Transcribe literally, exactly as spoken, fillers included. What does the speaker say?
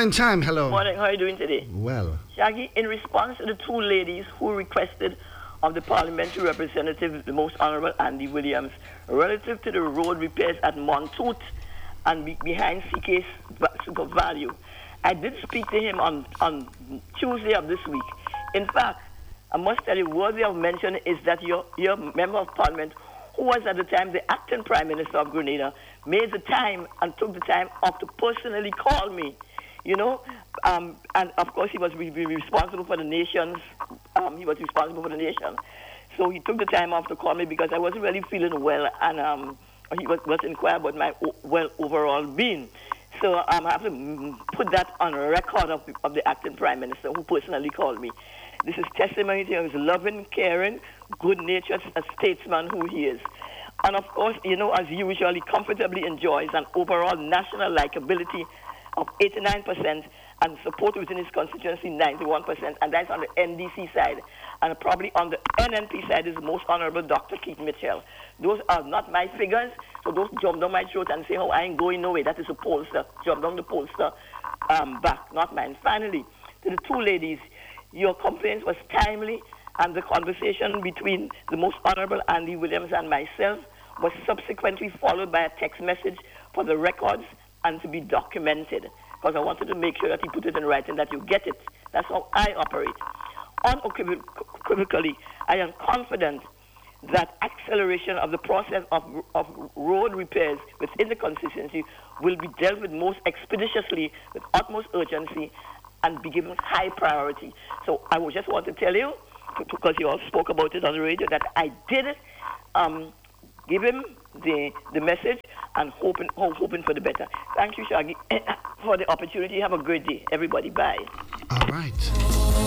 Morning time, hello. Morning, how are you doing today? Well. Shaggy, in response to the two ladies who requested of the parliamentary representative, the most honorable Andy Williams, relative to the road repairs at Montoot and be- behind C K's Super Value, I did speak to him on, on Tuesday of this week. In fact, I must tell you, worthy of mention is that your, your member of parliament, who was at the time the acting prime minister of Grenada, made the time and took the time off to personally call me. You know, um, and of course he was re- re- responsible for the nation's, um, he was responsible for the nation. So he took the time off to call me because I wasn't really feeling well, and um, he was, was inquiring about my o- well overall being. So um, I have to mm, put that on record of the, of the acting prime minister who personally called me. This is testimony to his loving, caring, good-natured statesman who he is. And of course, you know, as usual, he comfortably enjoys an overall national likability of eighty-nine percent and support within his constituency ninety-one percent, and that's on the N D C side. And probably on the N N P side is the most honorable Doctor Keith Mitchell. Those are not my figures, so those jump down my throat and say, oh, I ain't going nowhere. That is a pollster. Jump down the pollster um, back, not mine. Finally, to the two ladies, your complaint was timely, and the conversation between the most honorable Andy Williams and myself was subsequently followed by a text message for the records and to be documented, because I wanted to make sure that he put it in writing, that you get it. That's how I operate. Unequivocally, I am confident that acceleration of the process of, of road repairs within the constituency will be dealt with most expeditiously, with utmost urgency, and be given high priority. So I would just want to tell you, because you all spoke about it on the radio, that I did um, give him the the message and hoping hoping for the better. Thank you, Shaggy, for the opportunity. Have a great day, everybody. Bye. All right.